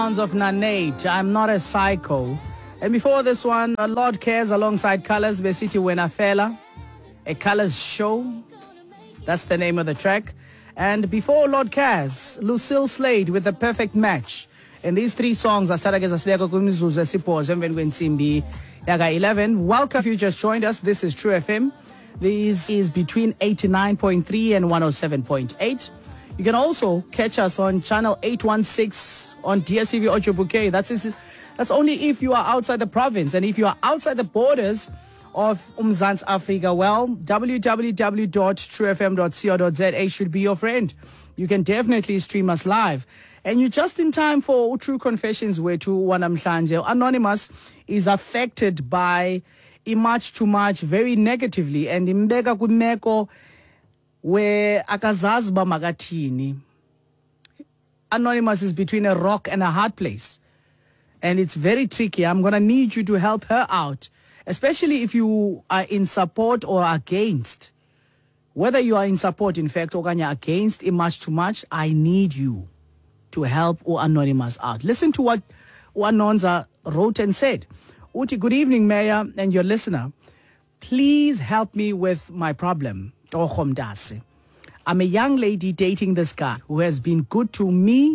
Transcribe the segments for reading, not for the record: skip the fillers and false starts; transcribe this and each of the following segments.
Sounds of Nanate, I'm Not a Psycho. And before this one, Lord Cares alongside Colors, Besiti Wenafela, a Colors show. That's the name of the track. And before Lord Cares, Lucille Slade with The Perfect Match. And these three songs are started as a Spiako Kumizuzu Sipos and Simbi Yaga 11. Welcome if you just joined us. This is True FM. This is between 89.3 and 107.8. You can also catch us on channel 816 on DSTV Ochobuke. That's only if you are outside the province. And if you are outside the borders of Umzantsi Africa, well, www.truefm.co.za should be your friend. You can definitely stream us live. And you're just in time for True Confessions wethu wanamhlanje. Anonymous is affected by much too much very negatively, and imbeka kumeko where akazazi ba makathini. Anonymous is between a rock and a hard place, and it's very tricky. I'm going to need you to help her out, especially if you are in support or against. Whether you are in support, in fact, or against much too much, I need you to help Anonymous out. Listen to what Anonza wrote and said. Uti, good evening, Mayor and your listener. Please help me with my problem. I'm a young lady dating this guy who has been good to me,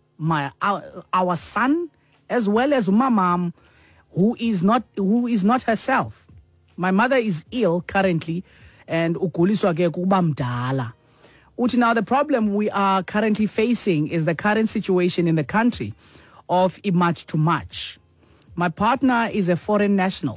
our son, as well as my mom, who is not herself. My mother is ill currently, and ukuliswa ke kuba mdala. Uti, now the problem we are currently facing is the current situation in the country of much too much. My partner is a foreign national,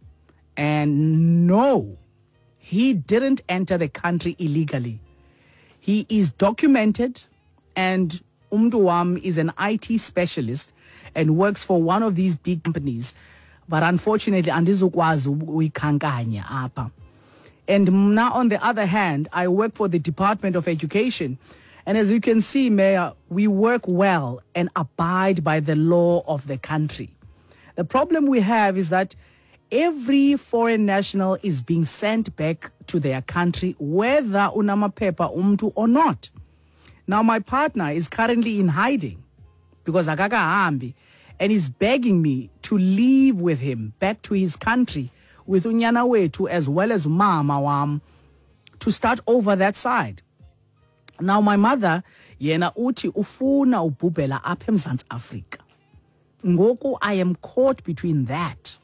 and no, he didn't enter the country illegally. He is documented, and Umduam is an IT specialist and works for one of these big companies. But unfortunately, andizukwazi uyikhankanya apha. And now, on the other hand, I work for the Department of Education. And as you can see, Mayor, we work well and abide by the law of the country. The problem we have is that every foreign national is being sent back to their country, whether unamaphepha umntu or not. Now, my partner is currently in hiding because akakahambi, and is begging me to leave with him back to his country with unyana wethu as well as mama wam to start over that side. Now, my mother, yena uti ufuna ubhubhela apha eMzantsi Afrika. Ngoku, I am caught between that.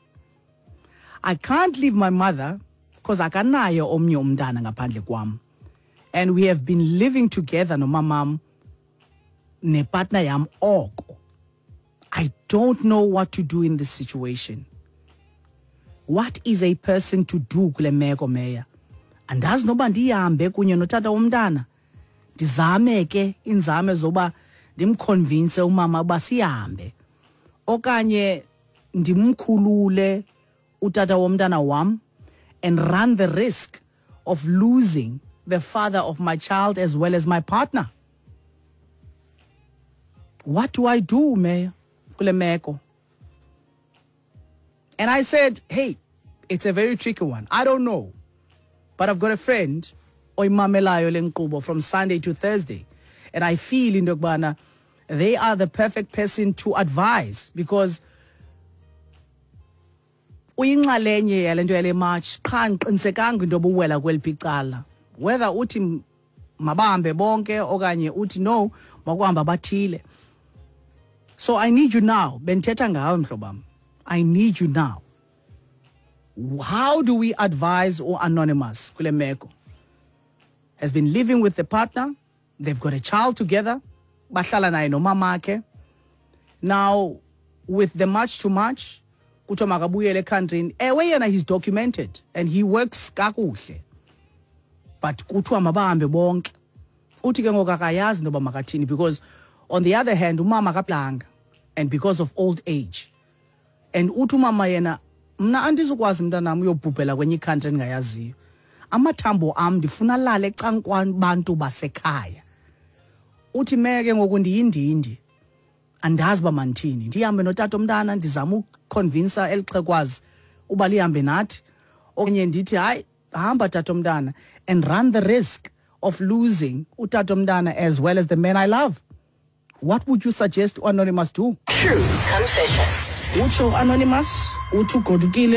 I can't leave my mother because akanayo omnye umntana ngaphandle kwam. And we have been living together nomamam nepartner yam oko. I don't know what to do in this situation. What is a person to do kule meko, Mayor? Andazi noba ndihambe kunye notata womntana. Ndizame ke inzame zoba ndimconvince umama uba sihambe. Okanye ndimkhulule utata womntana wam and run the risk of losing the father of my child as well as my partner. What do I do, Mayor? Kule meko. And I said, hey, it's a very tricky one. I don't know. But I've got a friend, Oimamelayo Lenkubo, from Sunday to Thursday. And I feel in Dogbana, they are the perfect person to advise, because uyinxalenye yalento yale march qha ngiqinisekanga into obuwela kwelipicala, whether uthi mabahambe bonke okanye uthi no makuhamba bathile. So I need you now. Benthetha ngawe mhlobam. I need you now. How do we advise Anonymous kule meko? Has been living with the partner. They've got a child together. Bahlala naye nomamakhe. Now, with the much too much, kuthiwa makabuyele country. Ewe yena he's documented and he works kakuhle. But kuthiwa mabahambe bonke. Uthi ke ngoku akayazi noba makathini, because on the other hand, umama kaplanga, and because of old age. And uthi umama yena, mna andizukwazi mntanam uyobhubhela kwenye country endingayaziyo. Amathambo am ndifuna lale cankwabantu basekhaya. Uthi meke ngoku ndiyindindi. Andazi ba mandithini. Ndihambe notata omntana ndizama ukuconvince elixhekwazi uba lihambe nathi. Okanye ndithi hayi hamba tata omntana, and run the risk of losing utata omntana as well as the man I love. what would you suggest Anonymous do? True Confessions. Ucho Anonymous, utu godukile.